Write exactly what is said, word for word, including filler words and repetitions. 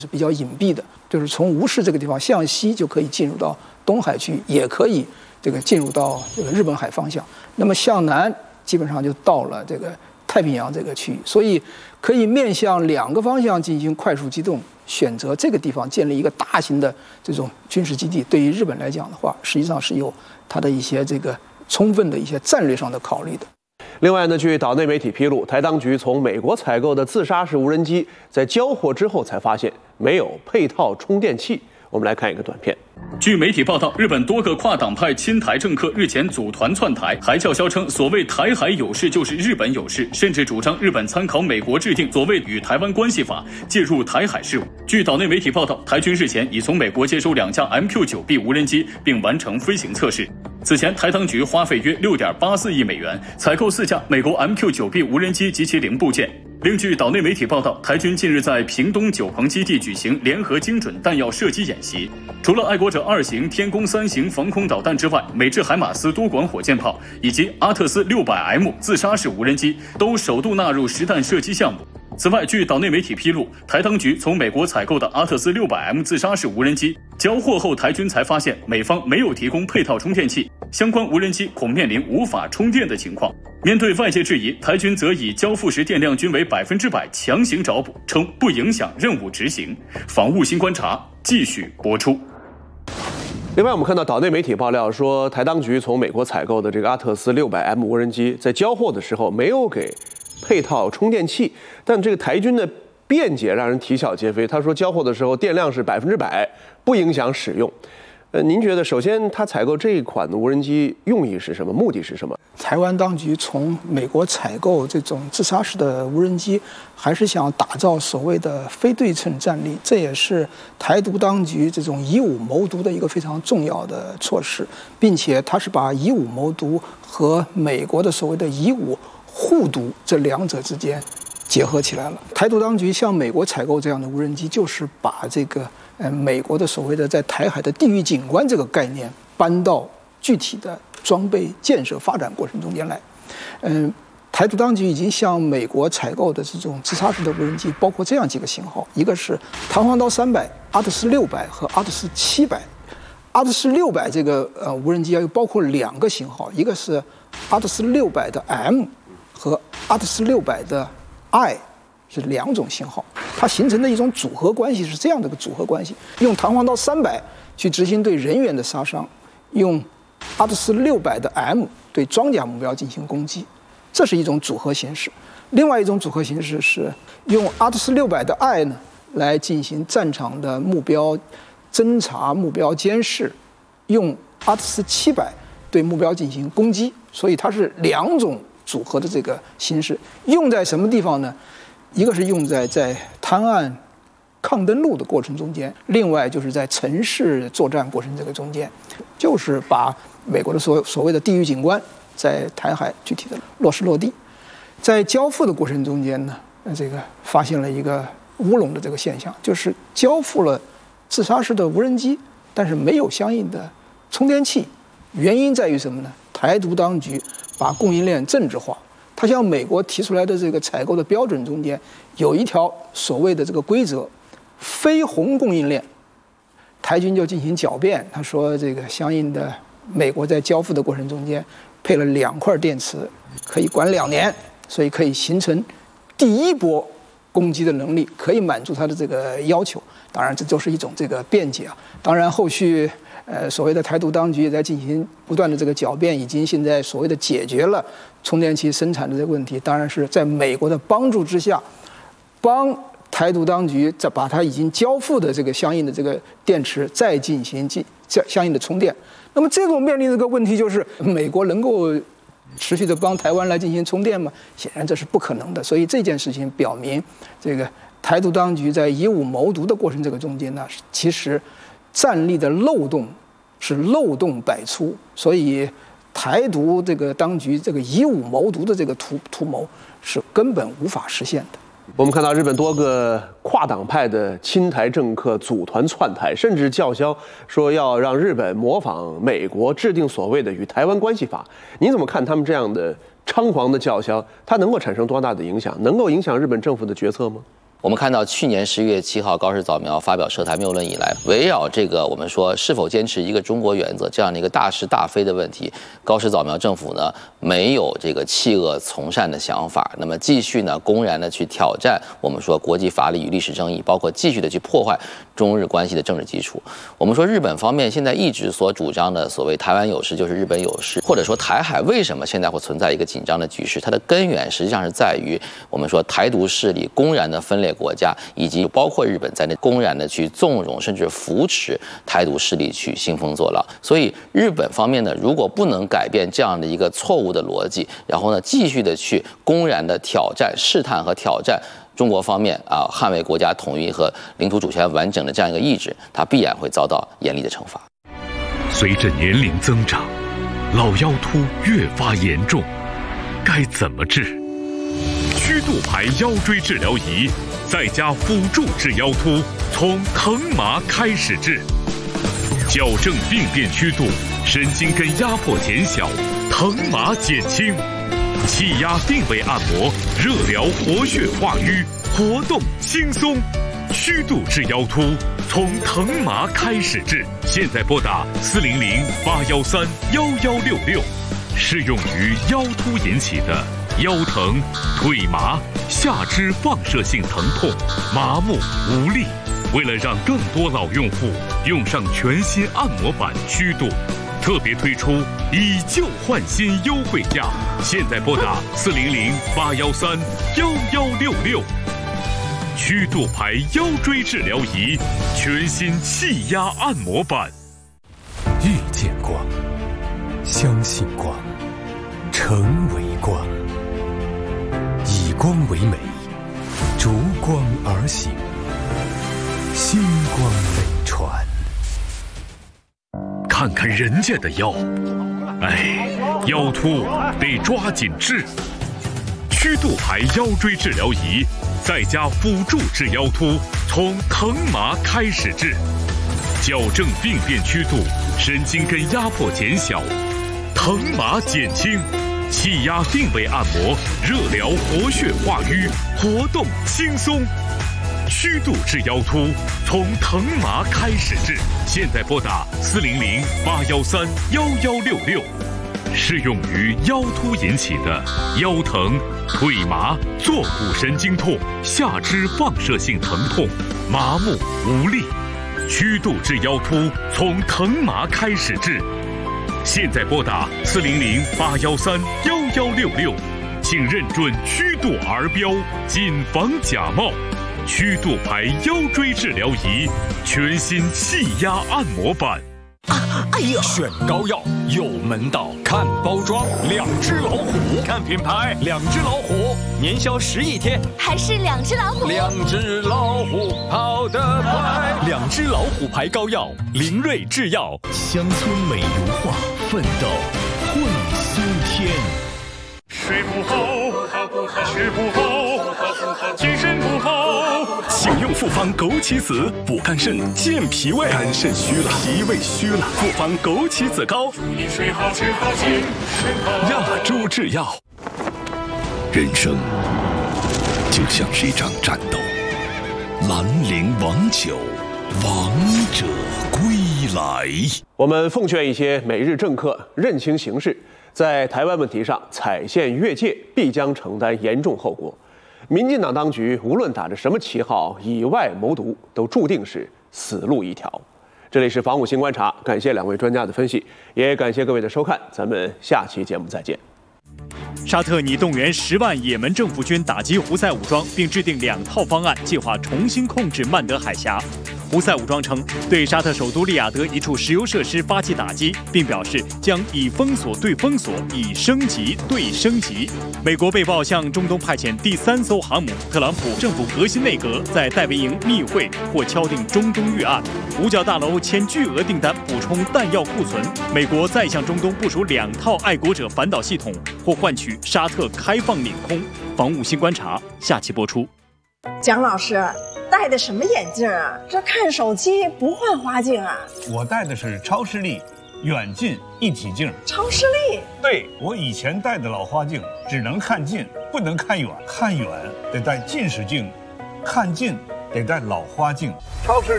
是比较隐蔽的，就是从吴市这个地方向西就可以进入到东海区，也可以这个进入到这个日本海方向。那么向南基本上就到了这个太平洋这个区域，所以可以面向两个方向进行快速机动。选择这个地方建立一个大型的这种军事基地，对于日本来讲的话，实际上是有它的一些这个充分的一些战略上的考虑的。 另外呢，据岛内媒体披露，台当局从美国采购的自杀式无人机在交货之后才发现没有配套充电器。我们来看一个短片。 据媒体报道，日本多个跨党派亲台政客日前组团窜台，还叫嚣称所谓台海有事就是日本有事，甚至主张日本参考美国制定所谓与台湾关系法，介入台海事务。据岛内媒体报道，台军日前已从美国接收两架 M Q 九 B 无人机，并完成飞行测试。此前，台当局花费约 六点八四亿美元采购四架美国 M Q 九 B 无人机及其零部件。另据岛内媒体报道，台军近日在屏东九鹏基地举行联合精准弹药射击演习。除了爱国者二型、天宫三型防空导弹之外，美制海马斯多管火箭炮以及阿特斯 六百 M 自杀式无人机都首度纳入实弹射击项目。此外，据岛内媒体披露，台当局从美国采购的阿特斯 六百 M 自杀式无人机交货后，台军才发现美方没有提供配套充电器，相关无人机恐面临无法充电的情况。面对外界质疑，台军则以交付时电量均为百分之百强行找补，称不影响任务执行。防务新观察继续播出。 另外，我们看到岛内媒体爆料说，台当局从美国采购的这个阿特斯 六百 M 无人机在交货的时候没有给配套充电器，但这个台军的辩解让人啼笑皆非。他说交货的时候电量是百分之百，不影响使用。呃，您觉得，首先他采购这一款的无人机用意是什么？目的是什么？ 台湾当局从美国采购这种自杀式的无人机，还是想打造所谓的非对称战力，这也是台独当局这种以武谋独的一个非常重要的措施，并且它是把以武谋独和美国的所谓的以武护独这两者之间结合起来了。台独当局向美国采购这样的无人机，就是把这个呃美国的所谓的在台海的地域景观这个概念搬到具体的装备建设发展过程中间来。嗯，台独当局已经向美国采购的这种自杀式的无人机，包括这样几个型号，一个是弹簧刀三百、阿特斯六百和阿特斯七百。阿特斯六百这个呃无人机又包括两个型号，一个是阿特斯六百的 M 和阿特斯六百的 I， 是两种型号，它形成的一种组合关系是这样的一个组合关系：用弹簧刀三百去执行对人员的杀伤，用阿特斯六百的 M 对装甲目标进行攻击，这是一种组合形式。另外一种组合形式是用阿特斯六百的 I 呢来进行战场的目标侦察、目标监视，用阿特斯七百对目标进行攻击，所以它是两种组合的这个形式。用在什么地方呢？一个是用在在滩岸抗登陆的过程中间，另外就是在城市作战过程这个中间，就是把美国的所所谓的地域景观在台海具体的落实落地。在交付的过程中间呢，这个发现了一个乌龙的这个现象，就是交付了自杀式的无人机，但是没有相应的充电器。原因在于什么呢？台独当局把供应链政治化，他向美国提出来的这个采购的标准中间有一条所谓的这个规则，非红供应链。台军就进行狡辩，他说这个相应的美国在交付的过程中间配了两块电池，可以管两年，所以可以形成第一波攻击的能力，可以满足他的这个要求。当然，这就是一种这个辩解啊。当然，后续呃所谓的台独当局也在进行不断的这个狡辩，已经现在所谓的解决了充电器生产的这个问题。当然是在美国的帮助之下，帮台独当局再把它已经交付的这个相应的这个电池再进行进相应的充电。那么这种面临这个问题就是，美国能够持续的帮台湾来进行充电吗？显然这是不可能的。所以这件事情表明，这个台独当局在以武谋独的过程这个中间呢，其实战力的漏洞是漏洞百出。所以台独这个当局这个以武谋独的这个图图谋是根本无法实现的。 我们看到日本多个跨党派的亲台政客组团窜台，甚至叫嚣说要让日本模仿美国制定所谓的与台湾关系法。您怎么看他们这样的猖狂的叫嚣？它能够产生多大的影响？能够影响日本政府的决策吗？ 我们看到去年十一月七号高市早苗发表涉台谬论以来，围绕这个我们说是否坚持一个中国原则这样的一个大是大非的问题，高市早苗政府呢没有这个弃恶从善的想法，那么继续呢公然的去挑战我们说国际法理与历史正义，包括继续的去破坏中日关系的政治基础。我们说日本方面现在一直所主张的所谓台湾有事就是日本有事，或者说台海为什么现在会存在一个紧张的局势，它的根源实际上是在于我们说台独势力公然的分裂国家，以及包括日本在内公然的去纵容甚至扶持台独势力去兴风作浪。所以日本方面呢，如果不能改变这样的一个错误的逻辑，然后呢继续的去公然的挑战、试探和挑战中国方面啊捍卫国家统一和领土主权完整的这样一个意志，它必然会遭到严厉的惩罚。 随着年龄增长，老腰突越发严重，该怎么治？曲度牌腰椎治疗仪再加辅助治腰突，从疼麻开始治，矫正病变曲度，神经根压迫减小，疼麻减轻，气压定位按摩，热疗活血化瘀，活动轻松。曲度治腰突，从疼麻开始治。现在拨打四零零八幺三幺幺六六，适用于腰突引起的腰疼、腿麻、下肢放射性疼痛、麻木无力。为了让更多老用户用上全新按摩板曲度，特别推出以旧换新优惠价。现在拨打四零零八幺三幺幺六六。曲度牌腰椎治疗仪，全新气压按摩板。 遇见光，相信光，成为光，以光为美，逐光而行，星光美传。 看看人家的腰，哎，腰突得抓紧治。曲度牌腰椎治疗仪再加辅助治腰突，从疼麻开始治，矫正病变曲度，神经根压迫减小，疼麻减轻，气压定位按摩，热疗活血化瘀，活动轻松。曲度治腰突，从疼麻开始治。现在拨打四零零八幺三幺幺六六，适用于腰突引起的腰疼、腿麻、坐骨神经痛、下肢放射性疼痛、麻木无力。曲度治腰突，从疼麻开始治。现在拨打四零零八幺三幺幺六六，请认准曲度儿标，谨防假冒。曲度牌腰椎治疗仪，全新气压按摩板。 啊，哎呦！选膏药有门道，看包装，两只老虎；看品牌，两只老虎，年销十亿天， 还是两只老虎。 两只老虎跑得快，两只老虎牌膏药，林瑞制药。 乡村美如画，奋斗会苏天。 睡不好，吃不好，精神不好， 请用复方枸杞子补肝肾、健脾胃。肝肾虚了，脾胃虚了，复方枸杞子膏。 祝你睡好吃好精神好。 亚洲制药。 人生就像是一场战斗，兰陵王酒，王者归来。 我们奉劝一些美日政客认清形势，在台湾问题上踩线越界，必将承担严重后果。民进党当局无论打着什么旗号，以外谋独，都注定是死路一条。这里是防务新观察，感谢两位专家的分析，也感谢各位的收看，咱们下期节目再见。 沙特拟动员十万也门政府军打击胡塞武装，并制定两套方案，计划重新控制曼德海峡。胡塞武装称对沙特首都利雅得一处石油设施发起打击，并表示将以封锁对封锁，以升级对升级。美国被曝向中东派遣第三艘航母，特朗普政府核心内阁在戴维营密会或敲定中东预案。五角大楼签巨额订单补充弹药库存。美国再向中东部署两套爱国者反导系统，或换取沙特开放领空。防务新观察下期播出。 蒋老师戴的什么眼镜啊？这看手机不换花镜啊？ 我戴的是超视力远近一体镜。 超视力？ 对，我以前戴的老花镜只能看近，不能看远，看远得戴近视镜， 看近得戴老花镜。超市